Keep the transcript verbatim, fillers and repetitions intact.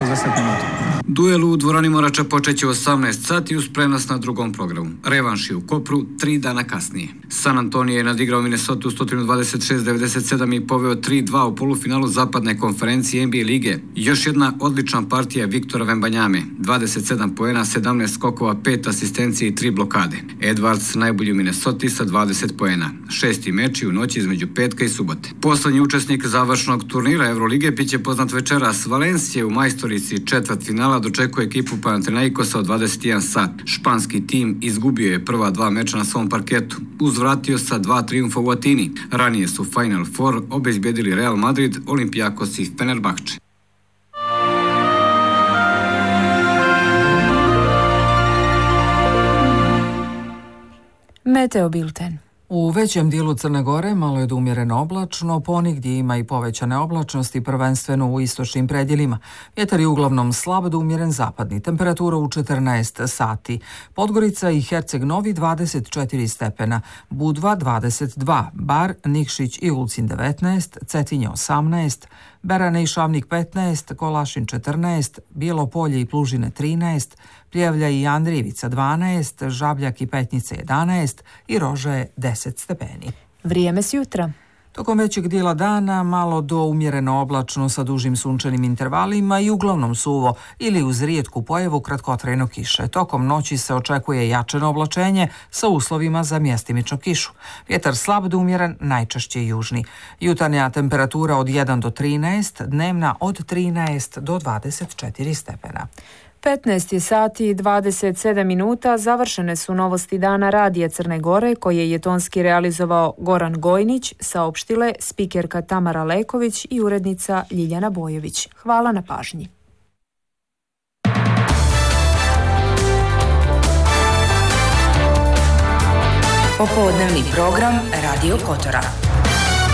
četrdeset minuta. Duel u dvorani Morača počeće u osamnaest sati uz prenos na drugom programu. Revanš je u Kopru tri dana kasnije. San Antonio je nadigrao Minnesota sto dvadeset šest devedeset sedam i poveo tri dva u polufinalu zapadne konferencije N B A lige. Još jedna odlična partija Viktora Wembanyame. dvadeset sedam poena, sedamnaest skokova, pet asistencije i tri blokade. Edwards najbolji u Minnesoti sa dvadeset poena. Šesti meč u noći između petka i subote. Poslednji učesnik završnog turnira Evrolige biće poznat večeras. Valencija u majstorici četvrt finala dočekuje ekipu Panathinaikosa od dvadeset jedan sat. Španski tim izgubio je prva dva meča na svom parketu. Uzvratio sa dva trijumfa u Atini. Ranije su Final Four obezbedili Real Madrid, Olympiakos i Fenerbahče. Meteo bilten. U većem dijelu Crne Gore malo je do umjereno oblačno, ponigdje ima i povećane oblačnosti, prvenstveno u istočnim predjelima. Vjetar je uglavnom slab do umjeren zapadni, temperatura u četrnaest sati. Podgorica i Herceg Novi dvadeset četiri stepena, Budva dvadeset dva, Bar, Nikšić i Ulcin devetnaest, Cetinje osamnaest, Berane i Šavnik petnaest, Kolašin četrnaest, Bijelo Polje i Plužine trinaest, Pljevlja i Andrijevica dvanaest, Žabljak i Petnice jedanaest i Rožaje deset stepeni. Vrijeme s jutra. Tokom većeg dijela dana malo do umjereno oblačno sa dužim sunčanim intervalima i uglavnom suvo ili uz rijetku pojavu kratkotrajno kiše. Tokom noći se očekuje jačeno oblačenje sa uslovima za mjestimičnu kišu. Vjetar slab do umjeren, najčešće južni. Jutarnja temperatura od jedan do trinaest, dnevna od trinaest do dvadeset četiri stepena. petnaest je sati i dvadeset sedam minuta, završene su novosti dana Radija Crne Gore koje je tonski realizovao Goran Gojnić, saopštile spikerka Tamara Leković i urednica Ljiljana Bojević. Hvala na pažnji. Popodnevni program Radio Kotora.